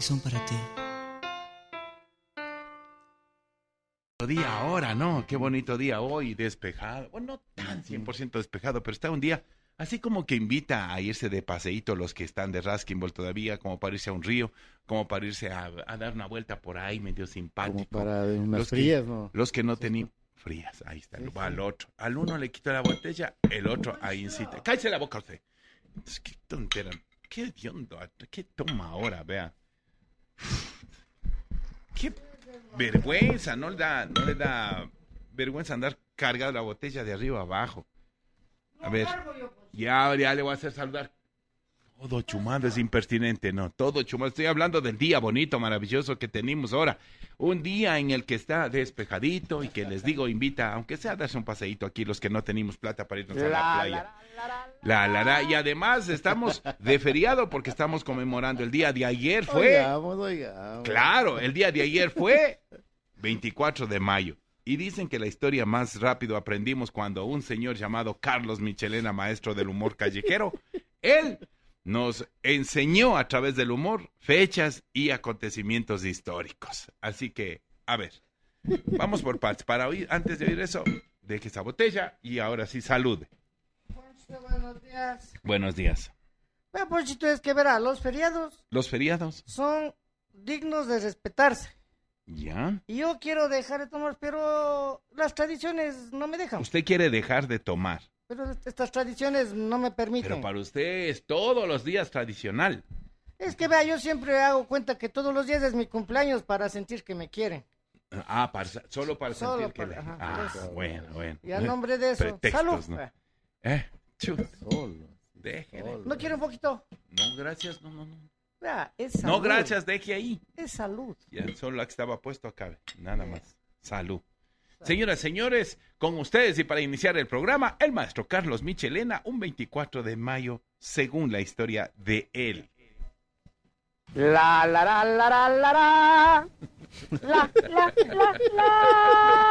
son para ti. Día ahora, ¿no? Qué bonito día hoy, despejado. Bueno, no tan 100% despejado, pero está un día así como que invita a irse de paseíto los que están de Raskinbol todavía, como para irse a un río, como para irse a dar una vuelta por ahí, medio simpático. Como para unas Los frías, que, ¿no? Los que no tenían frías, ahí está, Sí, va sí. al otro. Al uno le quita la botella, el otro ahí incita. ¡Cállese la boca usted! Entonces, qué tontera, qué hediondo, qué toma ahora, vea. Qué vergüenza, no le da vergüenza andar cargado la botella de arriba abajo. A ver, ya le voy a hacer saludar. Todo chumado es impertinente, no, todo chumado. Estoy hablando del día bonito, maravilloso que tenemos ahora. Un día en el que está despejadito y que les digo, invita, aunque sea a darse un paseíto aquí los que no tenemos plata para irnos a la playa. Y además estamos de feriado porque estamos conmemorando el día de ayer fue. Oigamos. Claro, el día de ayer fue 24 de mayo. Y dicen que la historia más rápido aprendimos cuando un señor llamado Carlos Michelena, maestro del humor callejero, él nos enseñó a través del humor fechas y acontecimientos históricos. Así que, a ver, vamos por partes. Para oír, antes de oír eso, deje esa botella y ahora sí, salude. Buenos días. Buenos días. Bueno, Ponchito, es que verá, los feriados ¿Los feriados? son dignos de respetarse. ¿Ya? Y yo quiero dejar de tomar, pero las tradiciones no me dejan. Usted quiere dejar de tomar, Pero estas tradiciones no me permiten. pero para usted es todos los días tradicional. Es que vea, yo siempre hago cuenta que todos los días es mi cumpleaños para sentir que me quieren. Ah, solo para Solo sentir que para- le... ajá, Ah, eso. bueno. Y a nombre de eso, Pretextos, salud. ¿no? Chut, Solo. déjele. ¿No quiere un poquito? No, gracias, no. Vea, es salud. No, gracias, deje ahí. Es salud. Ya, solo la que estaba puesto acá, nada más. Salud. Señoras, señores, con ustedes y para iniciar el programa, el maestro Carlos Michelena, un 24 de mayo, según la historia de él. La.